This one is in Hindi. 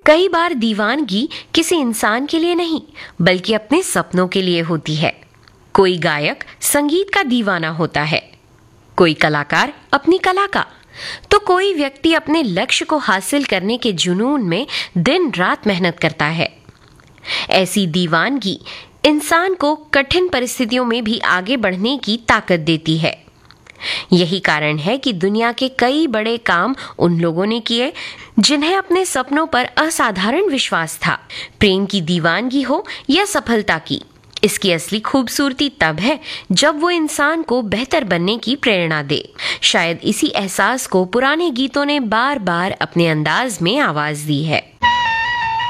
कई बार दीवानगी किसी इंसान के लिए नहीं, बल्कि अपने सपनों के लिए होती है। कोई गायक संगीत का दीवाना होता है, कोई कलाकार अपनी कला का, तो कोई व्यक्ति अपने लक्ष्य को हासिल करने के जुनून में दिन रात मेहनत करता है। ऐसी दीवानगी इंसान को कठिन परिस्थितियों में भी आगे बढ़ने की ताकत देती है। यही कारण है कि दुनिया के कई बड़े काम उन लोगों ने किए जिन्हें अपने सपनों पर असाधारण विश्वास था। प्रेम की दीवानगी हो या सफलता की, इसकी असली खूबसूरती तब है जब वो इंसान को बेहतर बनने की प्रेरणा दे। शायद इसी एहसास को पुराने गीतों ने बार बार अपने अंदाज में आवाज दी है।